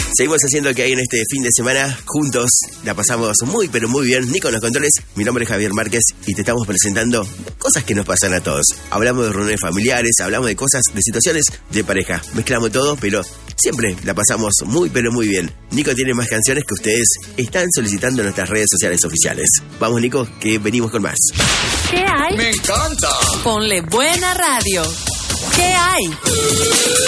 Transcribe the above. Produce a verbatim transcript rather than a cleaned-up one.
Seguimos haciendo que hay en este fin de semana. Juntos la pasamos muy, pero muy bien. Nico en los controles. Mi nombre es Javier Márquez y te estamos presentando cosas que nos pasan a todos. Hablamos de reuniones familiares, hablamos de cosas, de situaciones de pareja. Mezclamos todo, pero siempre la pasamos muy, pero muy bien. Nico tiene más canciones que ustedes están solicitando en nuestras redes sociales oficiales. Vamos, Nico, que venimos con más. ¿Qué hay? ¡Me encanta! Ponle buena radio. ¿Qué hay?